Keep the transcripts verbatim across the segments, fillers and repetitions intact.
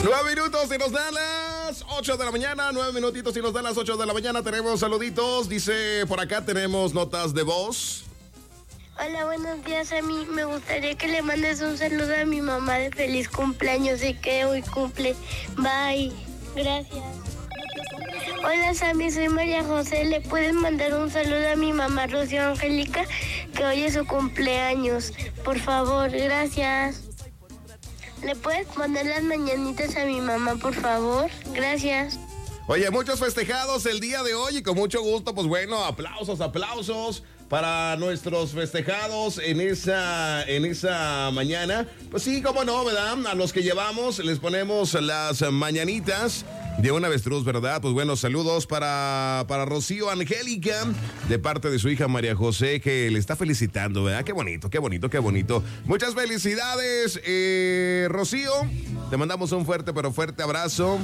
Nueve minutos y nos dan las ocho de la mañana. Nueve minutitos y nos dan las ocho de la mañana. Tenemos saluditos. Dice por acá tenemos notas de voz. Hola, buenos días. A mí me gustaría que le mandes un saludo a mi mamá de feliz cumpleaños y que hoy cumple. Bye. Gracias. Hola, Sammy, soy María José. ¿Le puedes mandar un saludo a mi mamá Rocío Angélica, que hoy es su cumpleaños? Por favor, gracias. ¿Le puedes mandar las mañanitas a mi mamá, por favor? Gracias. Oye, muchos festejados el día de hoy y con mucho gusto, pues bueno, aplausos, aplausos para nuestros festejados en esa, en esa mañana. Pues sí, cómo no, ¿verdad? A los que llevamos les ponemos las mañanitas de un avestruz, ¿verdad? Pues bueno, saludos para, para Rocío Angélica, de parte de su hija María José, que le está felicitando, ¿verdad? Qué bonito, qué bonito, qué bonito. Muchas felicidades, eh, Rocío. Te mandamos un fuerte, pero fuerte abrazo.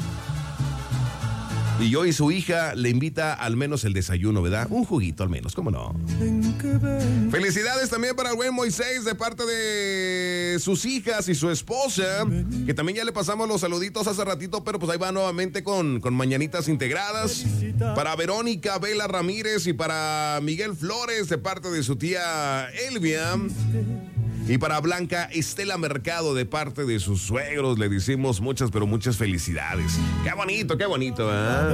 Y hoy su hija le invita al menos el desayuno, ¿verdad? Un juguito al menos, ¿cómo no? Felicidades también para el buen Moisés de parte de sus hijas y su esposa, que también ya le pasamos los saluditos hace ratito, pero pues ahí va nuevamente con, con mañanitas integradas. Para Verónica Vela Ramírez y para Miguel Flores de parte de su tía Elvia. Y para Blanca Estela Mercado de parte de sus suegros le decimos muchas, pero muchas felicidades. Qué bonito, qué bonito, ¿eh?